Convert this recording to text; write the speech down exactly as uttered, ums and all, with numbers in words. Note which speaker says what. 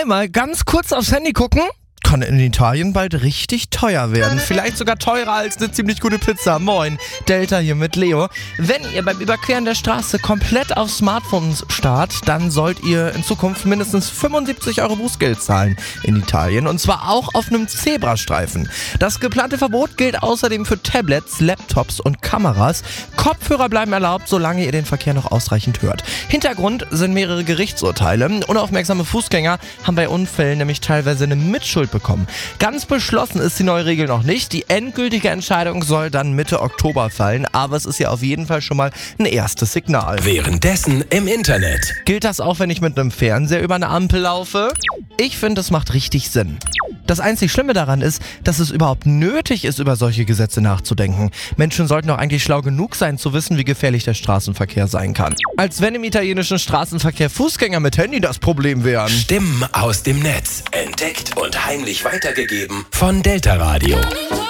Speaker 1: einmal ganz kurz aufs Handy gucken, kann in Italien bald richtig teuer werden. Vielleicht sogar teurer als eine ziemlich gute Pizza. Moin, Delta hier mit Leo. Wenn ihr beim Überqueren der Straße komplett auf Smartphones starrt, dann sollt ihr in Zukunft mindestens fünfundsiebzig Euro Bußgeld zahlen in Italien. Und zwar auch auf einem Zebrastreifen. Das geplante Verbot gilt außerdem für Tablets, Laptops und Kameras. Kopfhörer bleiben erlaubt, solange ihr den Verkehr noch ausreichend hört. Hintergrund sind mehrere Gerichtsurteile. Unaufmerksame Fußgänger haben bei Unfällen nämlich teilweise eine Mitschuld bekommen. Ganz beschlossen ist die neue Regel noch nicht. Die endgültige Entscheidung soll dann Mitte Oktober fallen, aber es ist ja auf jeden Fall schon mal ein erstes Signal.
Speaker 2: Währenddessen im Internet.
Speaker 1: Gilt das auch, wenn ich mit einem Fernseher über eine Ampel laufe? Ich finde, das macht richtig Sinn. Das einzig Schlimme daran ist, dass es überhaupt nötig ist, über solche Gesetze nachzudenken. Menschen sollten doch eigentlich schlau genug sein, zu wissen, wie gefährlich der Straßenverkehr sein kann. Als wenn im italienischen Straßenverkehr Fußgänger mit Handy das Problem wären.
Speaker 2: Stimmen aus dem Netz. Entdeckt und heimlich weitergegeben von Delta Radio.